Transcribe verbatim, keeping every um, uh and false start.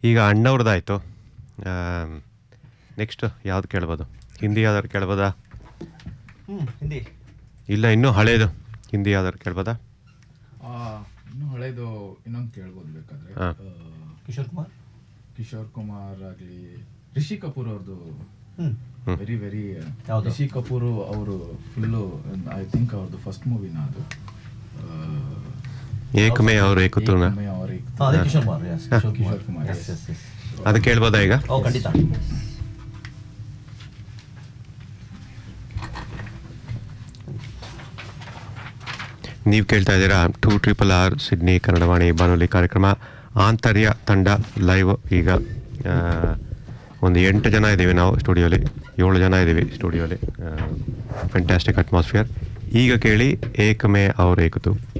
ಈಗ ಅಣ್ಣವ್ರದ್ದಾಯಿತು. ನೆಕ್ಸ್ಟ್ ಯಾವ್ದು ಕೇಳ್ಬೋದು? ಹಿಂದಿ ಯಾವ್ದಾದ್ರು ಕೇಳ್ಬೋದಾ? ಹ್ಞೂ ಹಿಂದಿ ಇಲ್ಲ ಇನ್ನೂ ಹಳೇದು ಹಿಂದಿ ಯಾವ್ದಾದ್ರು ಕೇಳ್ಬೋದಾ? ಇನ್ನೂ ಹಳೇದು ಇನ್ನೊಂದು ಕೇಳ್ಬೋದು ಬೇಕಾದ್ರೆ. ಹಾಂ, ಕಿಶೋರ್ ಕುಮಾರ್ ಕಿಶೋರ್ ಕುಮಾರ್ ಆಗಲಿ, ರಿಷಿ ಕಪೂರ್ ಅವ್ರದ್ದು ಹ್ಞೂ ವೆರಿ ವೆರಿ ಯಾವುದು? ರಿಷಿ ಕಪೂರ್ ಅವರು ಫುಲ್ಲು ಐ ಥಿಂಕ್ ಅವ್ರದ್ದು ಫಸ್ಟ್ ಮೂವಿನ ಅದು ಏಕಮೇ ಅವ್ರು ಏಕತೂನ ಏಕಮೇ ಅವ್ರ ಏಕತೂನ. ಅದೇ Kishore Kumar yes, Kishore Kishore Kumar Kumar, S yes. S S ಅದು ಕೇಳ್ಬೋದಾ ಈಗ? ಓ ಖಂಡಿತ. ನೀವು ಕೇಳ್ತಾ ಇದ್ದೀರಾ two triple R Sydney Kannadavani ಬಾನುಲಿ ಕಾರ್ಯಕ್ರಮ ಆಂತರ್ಯ ತಂಡ ಲೈವ್. ಈಗ ಒಂದು ಎಂಟು ಜನ ಇದ್ದೀವಿ ನಾವು ಸ್ಟುಡಿಯೋಲಿ, ಏಳು ಜನ ಇದ್ದೀವಿ ಸ್ಟುಡಿಯೋಲಿ. Fantastic atmosphere. ಈಗ ಕೇಳಿ ಏಕಮೇ ಅವ್ರ ಏಕತು.